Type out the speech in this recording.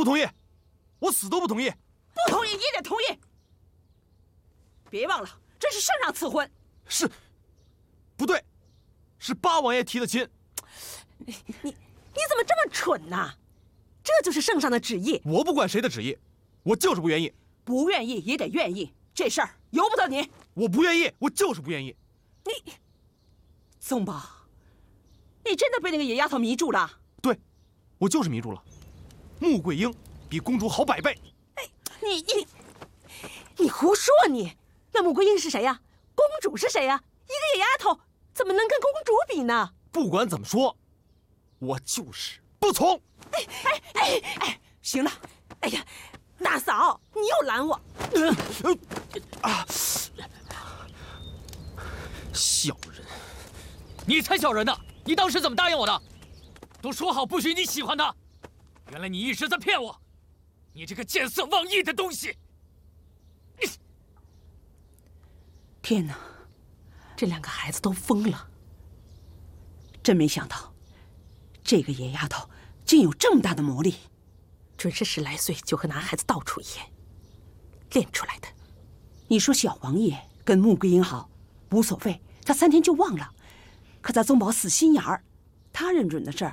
不同意，我死都不同意。 不同意也得同意。别忘了，这是圣上赐婚。 是，不对，是八王爷提的亲。 你怎么这么蠢呢？这就是圣上的旨意。 我不管谁的旨意，我就是不愿意。 不愿意也得愿意，这事儿由不得你。 我不愿意，我就是不愿意。 你，宗宝，你真的被那个野丫头迷住了？ 对，我就是迷住了。穆桂英比公主好100倍。 哎，你胡说你！那穆桂英是谁呀？公主是谁呀？一个野丫头怎么能跟公主比呢？ 不管怎么说，我就是不从。 哎，行了，哎呀，大嫂，你又拦我。 小人， 你才小人呢！你当时怎么答应我的？都说好不许你喜欢他，原来你一直在骗我！你这个见色忘义的东西！ 天哪，这2个孩子都疯了！真没想到，这个野丫头竟有这么大的魔力，准是10来岁就和男孩子到处演练出来的。你说小王爷跟穆桂英好无所谓，他3天就忘了。可咱宗宝死心眼儿，他认准的事儿